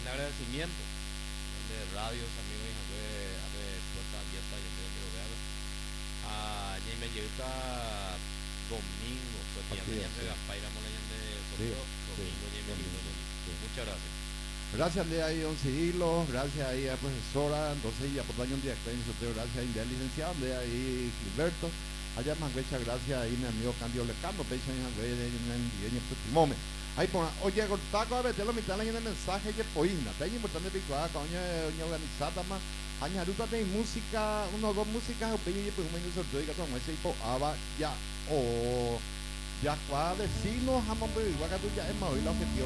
en agradecimiento de radios, amigos, y de puerta abierta, yo creo que voy a Ñeme Yuta domingo, pues Así mañana es, ya me sí. va a ir a Molayán de Sí, Sotero, sí, domingo Ñeme domingo, Yuta. sí. Muchas gracias. Gracias de ahí, don Cirilo, gracias ahí a la profesora, entonces ya por año director en Sotero, gracias ahí al licenciado, de ahí Gilberto, allá más muchas gracias ahí mi amigo Candio Lecando, pecha en el Putimome. Ahí pon, oye, cortaco a ver, te lo mitad en el mensaje que poina, te hay importante picuada, coño, organizada más, añaduta de música, uno dos músicas, o peña y pues un medio sorteo y que son ese tipo, aba, ya, o, ya, cuál vecinos, jamón, pero igual que tú ya es más hoy la objetivo.